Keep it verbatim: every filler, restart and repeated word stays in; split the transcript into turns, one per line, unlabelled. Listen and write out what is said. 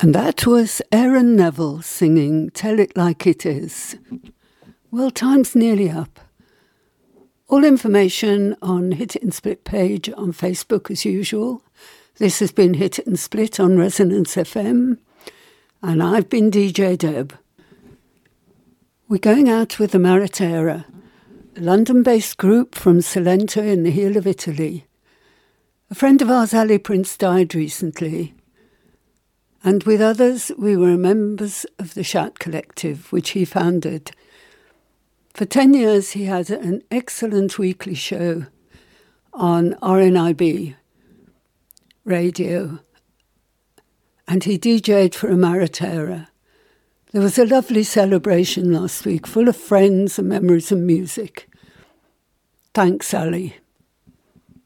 And that was Aaron Neville singing Tell It Like It Is. Well, time's nearly up. All information on Hit It and Split page on Facebook as usual. This has been Hit It and Split on Resonance F M. And I've been D J Deb. We're going out with the Maratera, a London-based group from Salento in the heel of Italy. A friend of ours, Ali Prince, died recently. And with others, we were members of the Shat Collective, which he founded. For ten years, he had an excellent weekly show on R N I B radio. And he D J'd for a Maratera. There was a lovely celebration last week, full of friends and memories and music. Thanks, Ali.